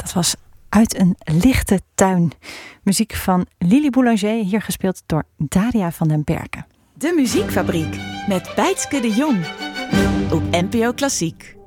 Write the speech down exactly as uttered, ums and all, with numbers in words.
Dat was Uit een lichte tuin. Muziek van Lili Boulanger, hier gespeeld door Daria van den Berken. De Muziekfabriek met Bijtske de Jong op N P O Klassiek.